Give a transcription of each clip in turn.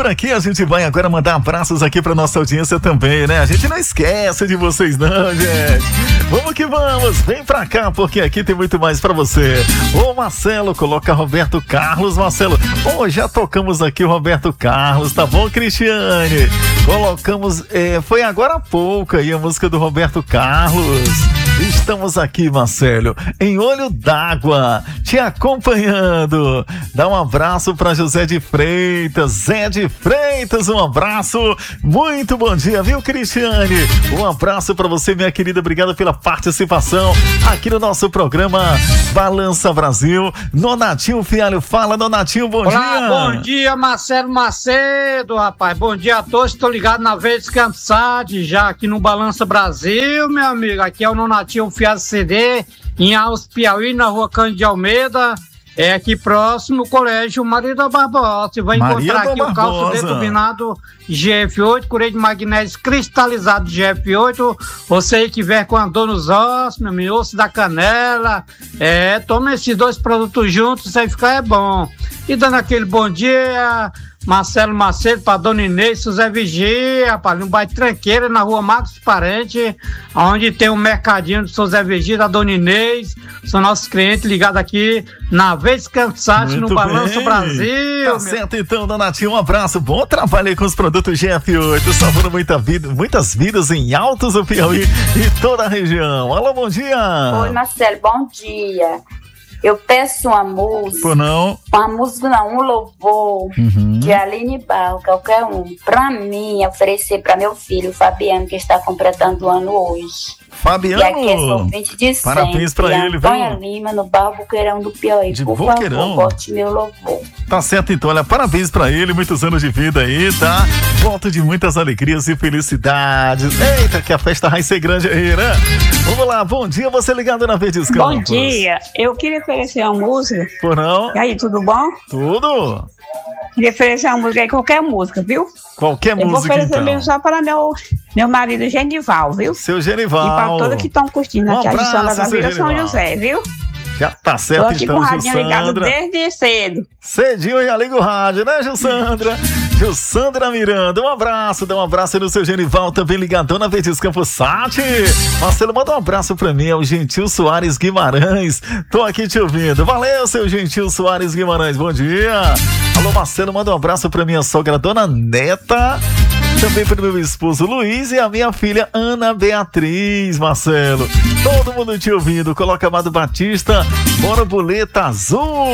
Por aqui a gente vai agora mandar abraços aqui pra nossa audiência também, né? A gente não esquece de vocês não, gente. Vamos que vamos, vem pra cá, porque aqui tem muito mais pra você. Ô Marcelo, coloca Roberto Carlos, Marcelo. Ô, já tocamos aqui o Roberto Carlos, tá bom, Cristiane? Colocamos, foi agora há pouco aí a música do Roberto Carlos. Estamos aqui, Marcelo, em Olho d'Água, te acompanhando. Dá um abraço para José de Freitas, Zé de Freitas, um abraço. Muito bom dia, viu, Cristiane? Um abraço para você, minha querida. Obrigado pela participação aqui no nosso programa Balança Brasil. Nonatinho Fialho, fala, Nonatinho, bom dia. Olá, bom dia, Marcelo Macedo, rapaz. Bom dia a todos. Estou ligado na Verde Cansade, já aqui no Balança Brasil, meu amigo. Aqui é o Nonatinho Fialho CD, em Alves, Piauí, na rua Cândido de Almeida. É aqui próximo o Colégio Maria da Barbosa. Você vai encontrar aqui o calço deturbinado GF8, curei de magnésio cristalizado GF8. Você que vier com a dor nos ossos, meu amigo, osso da canela. Toma esses dois produtos juntos, vai ficar bom. E dando aquele bom dia, Marcelo Macedo, para Dona Inês, José Vigia, para um bairro Tranqueira, na rua Marcos Parente, onde tem um mercadinho do José Vigia, da Dona Inês. São nossos clientes ligados aqui na Vez Cansado, no Balanço Brasil. Tá certo, então, Donatinho, um abraço. Bom trabalho aí com os produtos GF8, salvando muitas vidas em Altos do Piauí e toda a região. Alô, bom dia. Oi, Marcelo, bom dia. Eu peço uma música. Por não? Uma música não, um louvor de Aline Barro, qualquer um. Pra mim, oferecer pra meu filho, Fabiano, que está completando o ano hoje. Fabiano, e aqui é ouvinte de parabéns pra ele, viu? Antônia Lima, no Bar Boqueirão do Piauí. De Por Boqueirão? favor, bote meu louvor. Tá certo, então, olha, parabéns pra ele, muitos anos de vida aí, tá? Volta de muitas alegrias e felicidades. Eita, que a festa vai ser grande aí, né? Vamos lá, bom dia, você ligado na Verdes Campos. Bom dia, eu queria oferecer uma música. Por não? E aí, tudo bom? Tudo. Queria oferecer uma música aí, qualquer música, viu? Qualquer música, eu vou oferecer então. mesmo só para meu marido Genival, viu? Seu Genival. E para todos que estão curtindo aqui a edição da Vila São José, viu? Já tá certo, tô aqui então, com o radinho ligado Jussandra. desde cedo. Cedinho já liga o rádio, né, Jussandra? Jussandra Miranda, um abraço, dá um abraço aí no seu Genival, também ligadão na Verdes Campos Sat. Marcelo, manda um abraço pra mim, é o Gentil Soares Guimarães. Tô aqui te ouvindo. Valeu, seu Gentil Soares Guimarães, bom dia. Alô, Marcelo, manda um abraço pra minha sogra, Dona Neta. Também para o meu esposo Luiz e a minha filha Ana Beatriz, Marcelo. Todo mundo te ouvindo. Coloca Amado Batista, Borboleta Azul.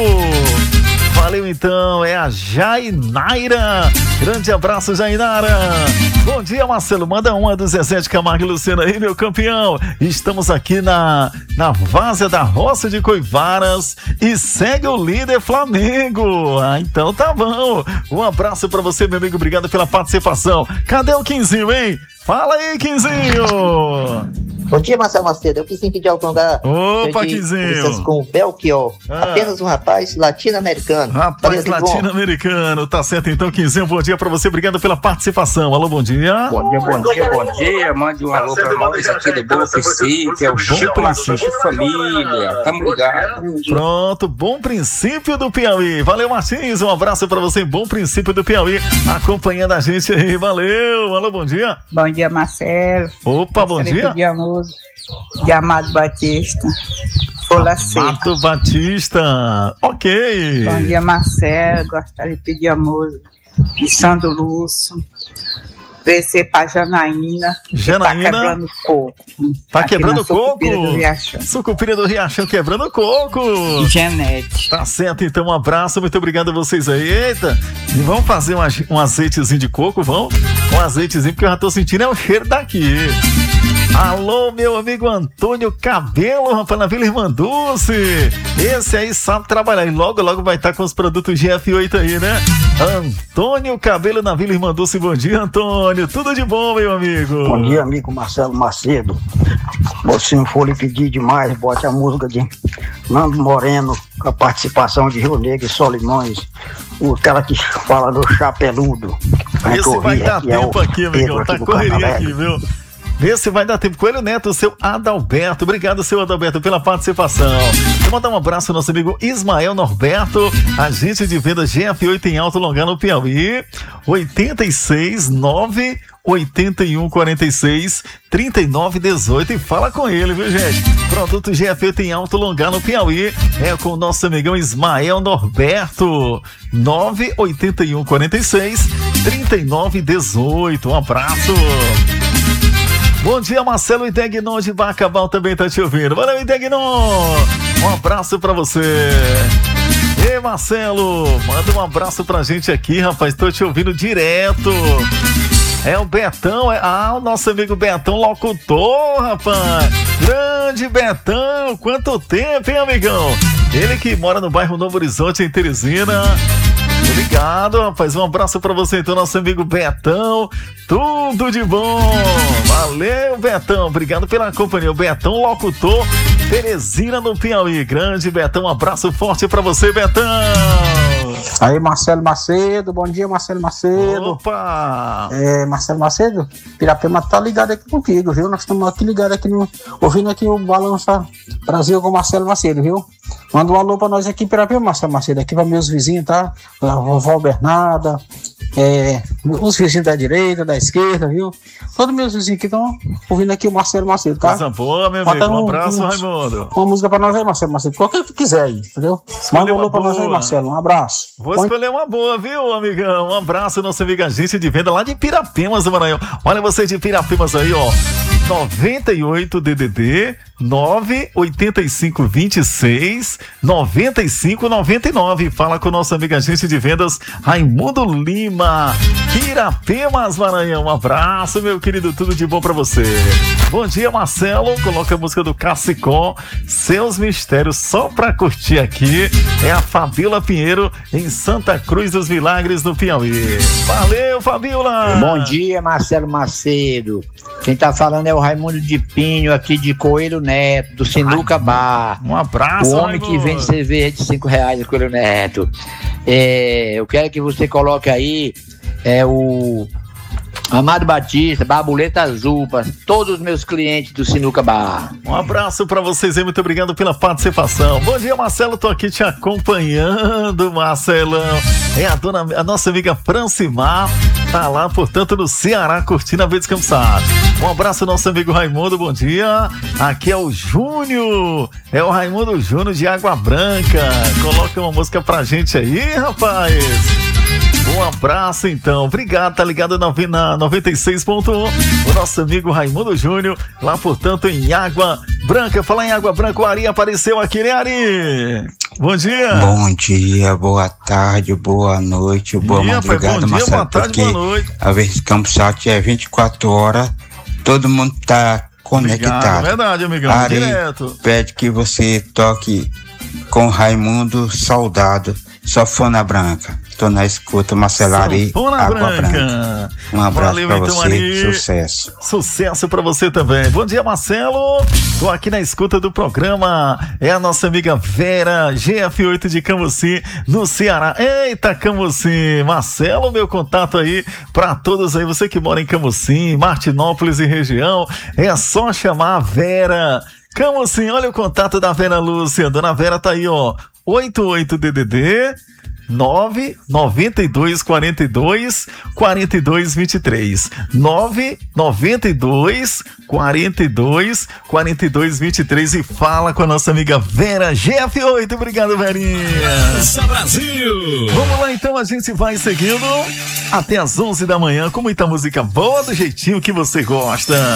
Valeu, então, é a Jainaira. Grande abraço, Jainara. Bom dia, Marcelo. Manda uma do Zezé de Camargo e Luciano aí, meu campeão. Estamos aqui na Várzea da Roça de Coivaras e segue o líder Flamengo. Ah, então tá bom. Um abraço pra você, meu amigo. Obrigado pela participação. Cadê o Quinzinho, hein? Fala aí, Quinzinho. Bom dia, Marcelo Macedo. Eu quis pedir ao lugar. Opa, Quinzinho. Com o Belchior. Apenas um rapaz latino-americano. Rapaz latino-americano. Tá certo, então, Quinzinho. Bom dia pra você. Obrigado pela participação. Alô, bom dia. Bom dia. Mande um alô pra nós aqui do Bom Princípio. É o Chico Martins de Família. Tamo ligado. Pronto, Bom Princípio do Piauí. Valeu, Martins. Um abraço pra você. Bom Princípio do Piauí. Acompanhando a gente aí. Valeu. Alô, bom dia. Bom dia, Marcelo. Opa, bom dia. De Amado Batista. Folha Seca. Amado Batista. Ok. Bom dia, Marcelo. Gostaria de pedir a música de Sandro Lúcio. Oferecer pra Janaína. Janaína. Tá quebrando coco. Tá quebrando coco? Sucupira do Riachão quebrando coco. Genete. Tá certo, então, um abraço. Muito obrigado a vocês aí. Eita. E vamos fazer um azeitezinho de coco, vamos? Um azeitezinho, porque eu já tô sentindo o cheiro daqui. Alô, meu amigo Antônio Cabelo, rapaz, na Vila Irmã Dulce. Esse aí sabe trabalhar e logo vai estar com os produtos GF8 aí, né? Antônio Cabelo na Vila Irmã Dulce. Bom dia, Antônio. Tudo de bom, meu amigo. Bom dia, amigo Marcelo Macedo. Se não for lhe pedir demais, bote a música de Nando Moreno com a participação de Rio Negro e Solimões. O cara que fala do Chapeludo. Esse vai dar tempo aqui, amigão. Tá correria aqui, viu? Vê se vai dar tempo. Coelho Neto, seu Adalberto. Obrigado, seu Adalberto, pela participação. Vou mandar um abraço ao nosso amigo Ismael Norberto, agente de vendas GF8 em Alto Longá, no Piauí. 869 8146 3918 e fala com ele, viu, gente? Produto GF8 em Alto Longá, no Piauí, é com o nosso amigão Ismael Norberto. 98146 3918. Um abraço. Bom dia, Marcelo Idegnon de Bacabal também tá te ouvindo. Valeu, Idegnon. Um abraço pra você. Ei, Marcelo, manda um abraço pra gente aqui, rapaz. Tô te ouvindo direto. É o Betão, o nosso amigo Betão, locutor, rapaz. Grande Betão, quanto tempo, hein, amigão? Ele que mora no bairro Novo Horizonte, em Teresina. Obrigado, rapaz. Um abraço pra você, então, nosso amigo Betão. Tudo de bom. Valeu, Betão. Obrigado pela companhia. O Betão, locutor, Teresina, no Piauí. Grande Betão, um abraço forte pra você, Betão. Aí, Marcelo Macedo, bom dia, Marcelo Macedo. Opa! Marcelo Macedo, Pirapema tá ligado aqui contigo, viu? Nós estamos aqui ligados aqui ouvindo aqui o Balança Brasil com o Marcelo Macedo, viu? Manda um alô pra nós aqui em Pirapema, Marcelo Macedo, aqui pra meus vizinhos, tá? A vovó Bernarda, os vizinhos da direita, da esquerda, viu? Todos meus vizinhos que estão ouvindo aqui o Marcelo Macedo, tá? Coisa boa, meu amigo. Um abraço, Raimundo. Uma música pra nós aí, Marcelo Macedo. Qualquer que quiser aí, entendeu? Manda um alô pra nós aí, Marcelo. Um abraço. Vou escolher uma boa, viu, amigão? Um abraço, nossa amiga agência de venda lá de Pirapemas do Maranhão. Olha você de Pirapemas aí, ó. 98 DDD 98526 9599. Fala com nossa amiga agência de vendas Raimundo Lima, Pirapemas, Maranhão. Um abraço, meu querido, tudo de bom pra você. Bom dia, Marcelo. Coloca a música do Cacicó, Seus Mistérios, só pra curtir aqui. É a Fabiola Pinheiro, em Santa Cruz dos Milagres, no Piauí. Valeu, Fabiola. Bom dia, Marcelo Macedo. Quem tá falando é o Raimundo de Pinho, aqui de Coelho Neto, do Sinuca Bar. Um abraço, o homem Raimundo, que vende cerveja de R$5, Coelho Neto. Eu quero que você coloque aí o Amado Batista, Barbuleta Azul, para todos os meus clientes do Sinuca Bar. Um abraço pra vocês aí, muito obrigado pela participação. Bom dia, Marcelo, tô aqui te acompanhando, Marcelão. É a nossa amiga Francimar, tá lá, portanto, no Ceará, curtindo a Verdes Campos Sat. Um abraço ao nosso amigo Raimundo, bom dia. Aqui é o Júnior, é o Raimundo Júnior de Água Branca. Coloca uma música pra gente aí, rapaz. Um abraço, então. Obrigado, tá ligado na 96.1. O nosso amigo Raimundo Júnior, lá, portanto, em Água Branca. Falar em Água Branca, o Ari apareceu aqui, né, Ari? Bom dia. Bom dia, boa tarde, boa noite, boa madrugada, bom dia, Marcelo, boa tarde, boa noite. A Verdes Campos Sat é 24 horas, todo mundo tá conectado. Obrigado, verdade, amigão. Ari, direto. pede que você toque com Raimundo Soldado, Sanfona Branca. Tô na escuta, Marcelari, Água Branca. Um abraço. Valeu, pra então, você, Ari. Sucesso. Sucesso pra você também. Bom dia, Marcelo. Tô aqui na escuta do programa. É a nossa amiga Vera, GF8 de Camusim, no Ceará. Eita, Camusim. Marcelo, meu contato aí pra todos aí. Você que mora em Camusim, Martinópolis e região, é só chamar a Vera. Camusim, olha o contato da Vera Lúcia. Dona Vera tá aí, ó. 88DDD 992 42 42 23 992 42 42 23 e fala com a nossa amiga Vera GF8. Obrigado, Verinha. Brasil. Vamos lá, então, a gente vai seguindo até as 11 da manhã com muita música boa, do jeitinho que você gosta.